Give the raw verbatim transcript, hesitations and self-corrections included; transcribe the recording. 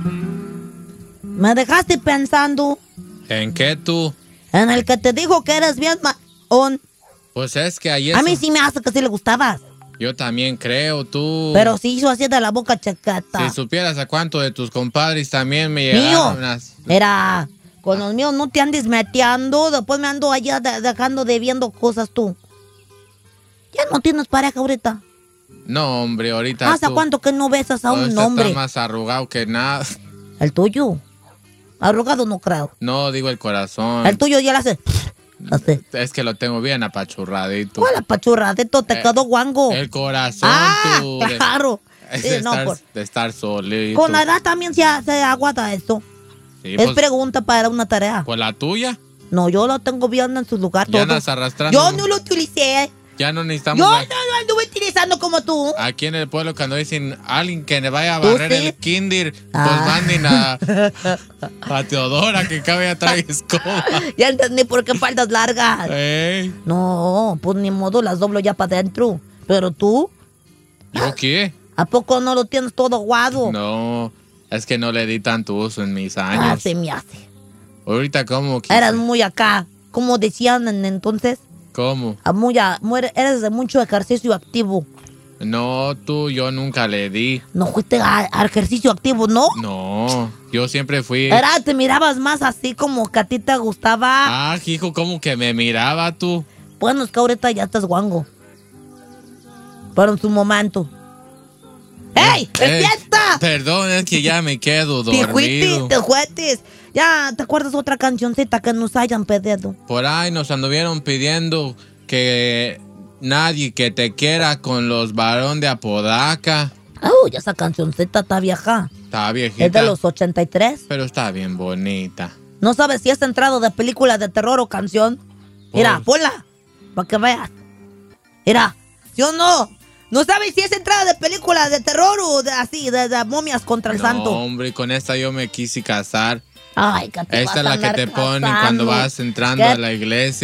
Me dejaste pensando. ¿En qué tú? En el que te dijo que eres bien maón. Pues es que ayer... A mí sí me hace que sí le gustabas. Yo también creo, tú. Pero sí hizo así de la boca chaqueta. Si supieras a cuánto de tus compadres también me llegaron Mío. unas... Era, con los míos no te andes meteando. Después me ando allá de- dejando de viendo cosas tú. Ya no tienes pareja ahorita. No, hombre, ahorita ¿Hace tú... cuánto que no besas a un ahorita hombre? Está más arrugado que nada. El tuyo. Arrugado no creo. No, digo el corazón. El tuyo ya lo hace. Así. Es que lo tengo bien apachurradito. ¿Cuál apachurradito? Te Eh, quedó guango. El corazón, Ah, tú. de- claro. Es Sí, de, no, estar, por- de estar solito. Con la edad también se, se aguanta esto. Sí, Es pues, pregunta para una tarea. pues la tuya. No, yo lo tengo bien en su lugar Ya todo. andas arrastrando. Yo no lo utilicé. Ya no necesitamos... Yo a- no lo anduve utilizando como tú. Aquí en el pueblo cuando dicen alguien que le vaya a ¿Tú barrer sí? el kinder, pues Ah. manden a, a Teodora que cabe ya trae escoba. Ya entendí por qué faldas largas. Ey, No, pues ni modo, las doblo ya para adentro. Pero tú, ¿yo qué? ¿a poco no lo tienes todo aguado? No, es que no le di tanto uso en mis Ah, años. se me hace. Ahorita, ¿cómo? quise- Eras muy acá. Como decían en entonces, ¿Cómo? a muy a- mu- eres de mucho ejercicio activo. No, tú, yo nunca le di. No fuiste a, a ejercicio activo, ¿no? No, yo siempre fui... Era, te mirabas más así como que a ti te gustaba. Ah, hijo, ¿cómo que me miraba tú? Bueno, es que ahorita ya estás guango. Pero en su momento. ¡Ey! Eh, ¡Despierta! Perdón, es que ya me quedo ¡Te juetes, dormido. te juetes! Ya, ¿te acuerdas otra cancioncita que nos hayan pedido? Por ahí nos anduvieron pidiendo que nadie que te quiera con los varón de Apodaca. Oh, ya esa cancioncita está vieja. Está viejita. Es de los ochenta y tres. Pero está bien bonita. ¿No sabes si es entrado de película de terror o canción? Mira, ponla, para que veas. Mira, ¿sí o no? ¿No sabes si es entrada de película de terror o de así, de, de momias contra el No, santo? hombre, con esta yo me quise casar. Ay, que te Esta vas es a la que andar te ponen casando. cuando vas entrando ¿Qué? a la iglesia.